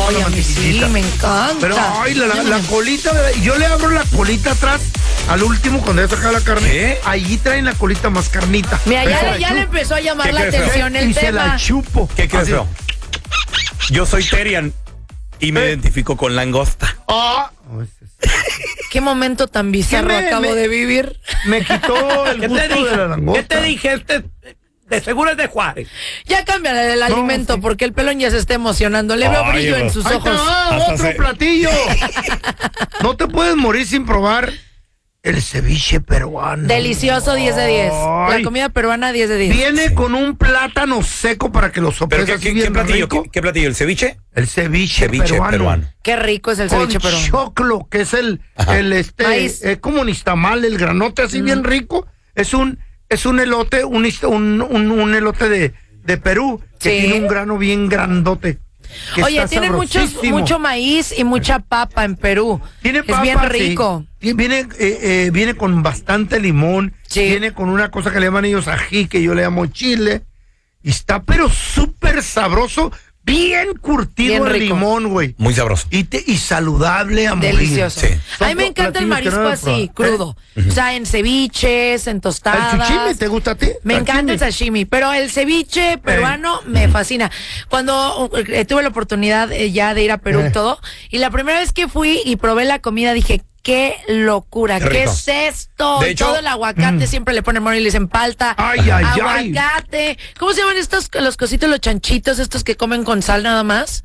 Ay, a mí sí, me encanta. Pero, ay, la colita, yo le abro la colita atrás al último cuando ya saca la carne. ¿Qué? Allí traen la colita más carnita. Mira, ya le empezó a llamar la atención el y tema. se la chupo. ¿Qué crees, feo? Yo soy Terian y me identifico con langosta. Ah. Qué momento tan bizarro acabo de vivir. Me quitó el gusto de la langosta. ¿Qué te dije? De seguro es de Juárez. Ya cámbiale el alimento sí. porque el pelón ya se está emocionando. Le veo Ay, brillo en sus Ahí ojos. está, otro platillo. No te puedes morir sin probar el ceviche peruano. Delicioso, 10 de 10. La Ay. comida peruana, 10 de 10. Viene con un plátano seco para que lo ¿Pero soples así qué bien platillo? rico. ¿Qué platillo? ¿El ceviche? El ceviche peruano. Qué rico es el Con ceviche peruano. choclo, que es Ajá. Maíz. es como un nixtamal, el granote así bien rico. Es un elote, un elote de Perú que Sí. tiene un grano bien grandote. que Oye, está tienen sabrosísimo. mucho maíz y mucha papa en Perú. Tiene es papa, bien sí. rico. Y viene con bastante limón. Sí. Viene con una cosa que le llaman ellos ají, que yo le llamo chile. Y está pero súper sabroso, bien curtido Bien el rico. limón, güey. Muy sabroso. Y saludable a morir. Delicioso. Sí. A mí me encanta el marisco así, crudo. O sea, en ceviches, en tostadas. ¿El chuchime te gusta a ti? Me encanta el sashimi, pero el ceviche peruano me fascina. Cuando tuve la oportunidad ya de ir a Perú y todo, y la primera vez que fui y probé la comida dije, qué locura, Qué ¿qué rico. es esto? De Y hecho, todo el aguacate siempre le ponen mono y le dicen palta. Ay, ay, ay. aguacate. ¿Cómo se llaman estos, los cositos, los chanchitos, estos que comen con sal nada más?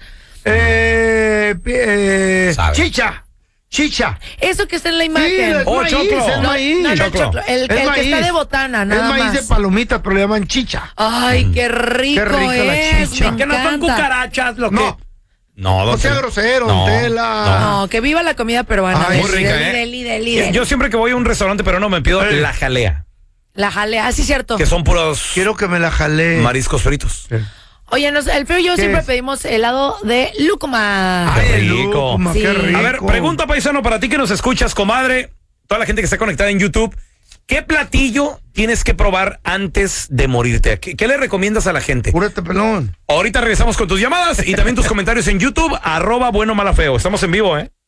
Sabe. Chicha. Eso que está en la Sí, imagen. es maíz, choclo. es maíz. No, Choclo. choclo. El Es que maíz. está de botana, nada Es maíz más. de palomitas, pero le llaman chicha. Ay, qué rico Qué rica la es. chicha. Me Que no son encanta. cucarachas lo que... No, No, no sea grosero, No, Tela. No, que viva la comida peruana. Ay, muy rica, Deli. Yo siempre que voy a un restaurante peruano me pido la jalea, La jalea, sí, cierto. que son puros Quiero que me la jale. mariscos fritos. Oye, el feo y yo ¿Qué siempre es? pedimos helado de lúcuma. Qué Ay, rico. lúcuma, Sí. qué rico. A ver, pregunta paisano para ti que nos escuchas, comadre, toda la gente que está conectada en YouTube, ¿qué platillo tienes que probar antes de morirte? ¿Qué le recomiendas a la gente? Púrate, pelón. Ahorita regresamos con tus llamadas y también tus comentarios en YouTube, @bueno mala feo. Estamos en vivo, ¿eh?